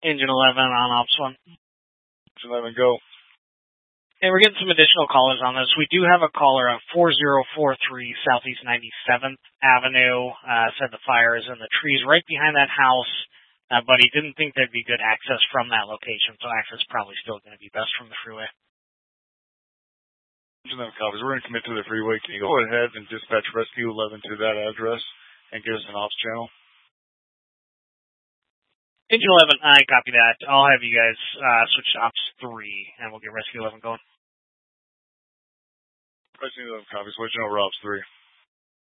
Engine 11 on Ops 1. Engine 11, go. And we're getting some additional callers on this. We do have a caller on 4043 Southeast 97th Avenue. Said the fire is in the trees right behind that house, but he didn't think there'd be good access from that location, so access is probably still going to be best from the freeway. Engine 11 copies. We're going to commit to the freeway. Can you go ahead and dispatch Rescue 11 to that address and give us an ops channel? Engine 11, I copy that. I'll have you guys switch to Ops 3, and we'll get Rescue 11 going. Rescue 11 copies. Switching over Ops 3.